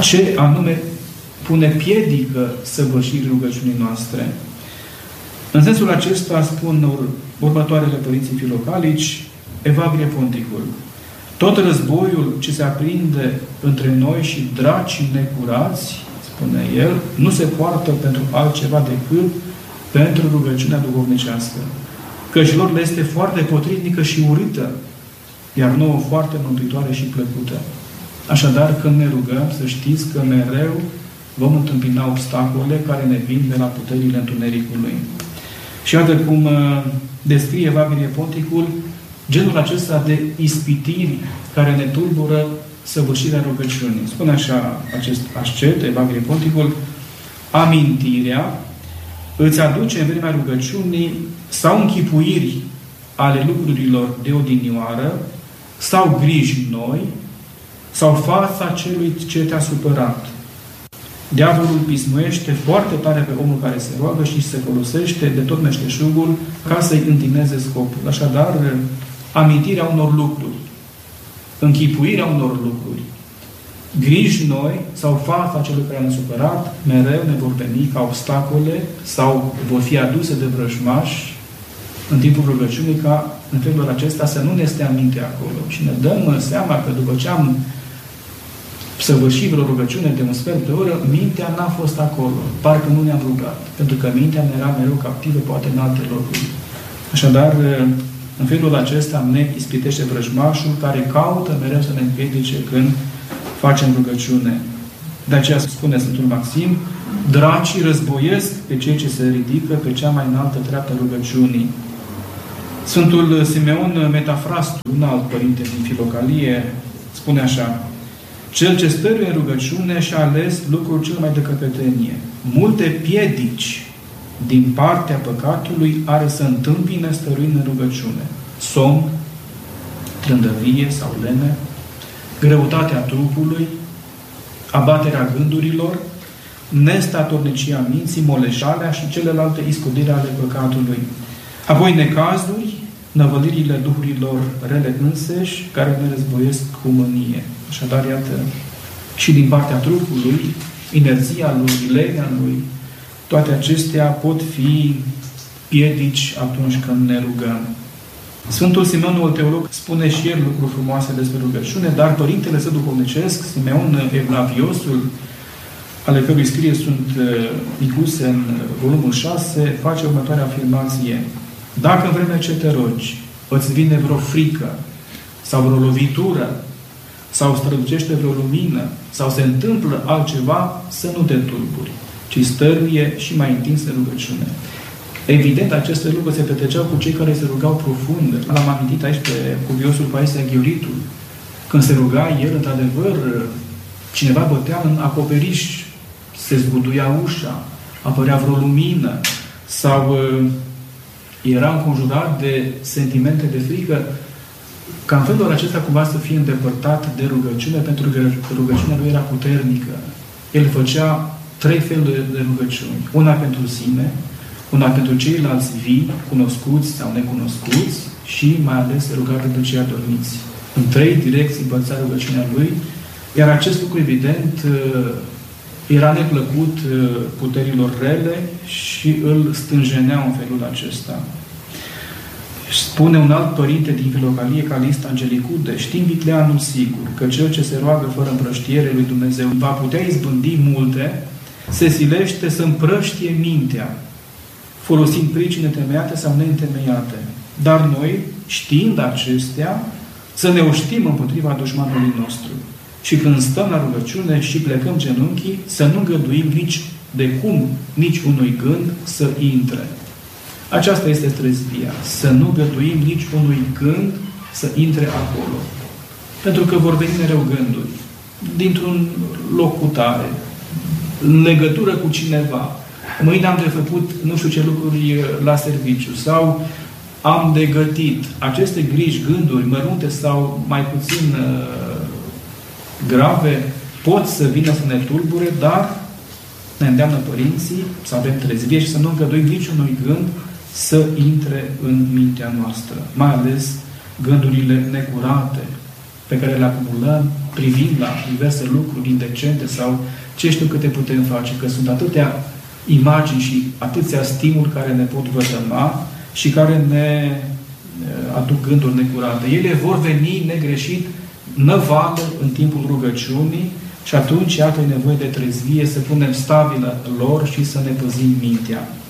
ce anume pune piedică săvârșirii rugăciunii noastre. În sensul acesta spun următoarele părinții filocalici, Evagrie Ponticul. Tot războiul ce se aprinde între noi și dracii necurați, spune el, nu se poartă pentru altceva decât pentru rugăciunea duhovnicească. Căci lor le este foarte potrivnică și urâtă, iar nouă foarte mântuitoare și plăcută. Așadar, când ne rugăm, să știți că mereu vom întâmpina obstacole care ne vin de la puterile întunericului. Și iată cum descrie Evagrie Ponticul genul acesta de ispitiri care ne tulbură săvârșirea rugăciunii. Spune așa acest ascet, Evagrie Ponticul, amintirea îți aduce în vremea rugăciunii sau închipuiri ale lucrurilor de odinioară, sau griji noi, sau fața celui ce te-a supărat. Diavolul pismuiește foarte tare pe omul care se roagă și se folosește de tot meșteșugul ca să-i întineze scopul. Așadar, amintirea unor lucruri, închipuirea unor lucruri, griji noi sau fața celui care ne-a supărat, mereu ne vor veni ca obstacole sau vor fi aduse de vrăjmași în timpul rugăciunii ca în felul acesta să nu ne stea mintea acolo. Și ne dăm seama că după ce am săvârșit vreo rugăciune de un sfert de oră, mintea n-a fost acolo. Parcă nu ne-am rugat. Pentru că mintea ne era mereu captivă, poate în alte locuri. Așadar, în felul acesta ne ispitește vrăjmașul care caută mereu să ne împiedice când facem rugăciune. De aceea spune Sfântul Maxim, dracii războiesc pe cei ce se ridică pe cea mai înaltă treaptă rugăciunii. Sfântul Simeon Metafrastu, un alt părinte din Filocalie, spune așa, cel ce stăruie în rugăciune și-a ales lucrul cel mai de căpetenie. Multe piedici din partea păcatului are să întâmpine stăruind în rugăciune. Somn, trândăvie sau lene, greutatea trupului, abaterea gândurilor, nestatornicia minții, moleșalea și celelalte iscudiri ale păcatului. Apoi necazuri, năvălirile duhurilor rele înseși, care ne războiesc cu mânie. Așadar, iată, și din partea trupului, inerzia lui, lenea lui, toate acestea pot fi piedici atunci când ne rugăm. Sfântul Simeonul Teolog spune și el lucruri frumoase despre rugăciune, dar Părintele Său Duhovnicesc, Simeon Evlaviosul, ale cărui scrie sunt incluse în volumul 6, face următoarea afirmație. Dacă în vremea ce te rogi îți vine vreo frică sau vreo lovitură sau strălucește vreo lumină sau se întâmplă altceva, să nu te tulburi, ci stăruie și mai întins în rugăciune. Evident, aceste lucruri se petreceau cu cei care se rugau profund. L-am amintit aici pe cuviosul Paisie Aghioritul. Când se ruga el, într-adevăr, cineva bătea în acoperiș, se zguduia ușa, apărea vreo lumină sau era înconjurat de sentimente de frică, ca în felul acesta cumva să fie îndepărtat de rugăciune, pentru că rugăciunea lui era puternică. El făcea 3 feluri de rugăciuni. Una pentru sine, una pentru ceilalți vii, cunoscuți sau necunoscuți, și mai ales se ruga pentru cei adormiți. În 3 direcții împărțea rugăciunea lui, iar acest lucru, evident, era neplăcut puterilor rele și îl stânjenea în felul acesta. Spune un alt părinte din Filocalie, Calist Angelicude, știm vicleanul sigur că cel ce se roagă fără împrăștiere lui Dumnezeu va putea izbândi multe, se silește să împrăștie mintea, folosind pricine temeiate sau neîntemeiate. Dar noi, știind acestea, să ne oștim împotriva dușmanului nostru. Și când stăm la rugăciune și plecăm genunchii, să nu îngăduim nici unui gând să intre. Aceasta este trezvia. Să nu găduim nici unui gând să intre acolo. Pentru că vor veni mereu gânduri. Dintr-un loc cu tare, în legătură cu cineva. Mâine am de făcut nu știu ce lucruri la serviciu. Sau am de gătit. Aceste griji, gânduri, mărunte sau mai puțin grave, pot să vină să ne tulbure, dar ne îndeamnă părinții să avem trezvie și să nu îngăduim niciunui gând să intre în mintea noastră. Mai ales gândurile necurate pe care le acumulăm privind la diverse lucruri indecente sau ce știu câte putem face, că sunt atâtea imagini și atâția stimuli care ne pot vătăma și care ne aduc gânduri necurate. Ele vor veni negreșit, năvală în timpul rugăciunii și atunci, iată, e nevoie de trezvie, să punem stabilă lor și să ne păzim mintea.